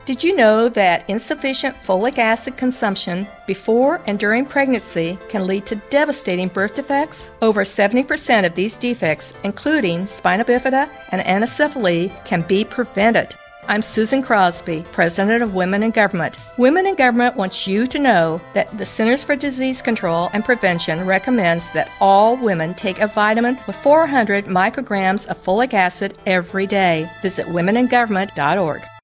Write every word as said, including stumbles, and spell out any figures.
Did you know that insufficient folic acid consumption before and during pregnancy can lead to devastating birth defects? Over seventy percent of these defects, including spina bifida and anencephaly, can be prevented. I'm Susan Crosby, President of Women in Government. Women in Government wants you to know that the Centers for Disease Control and Prevention recommends that all women take a vitamin with four hundred micrograms of folic acid every day. Visit women in government dot org.